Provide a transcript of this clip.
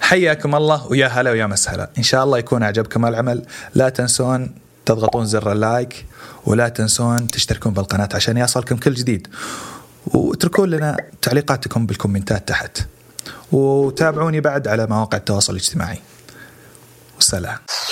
حياكم الله ويا هلا ويا مسهلا. إن شاء الله يكون أعجبكم العمل. لا تنسون تضغطون زر اللايك، ولا تنسون تشتركون بالقناة عشان يصلكم كل جديد، واتركون لنا تعليقاتكم بالكومنتات تحت، وتابعوني بعد على مواقع التواصل الاجتماعي. والسلام.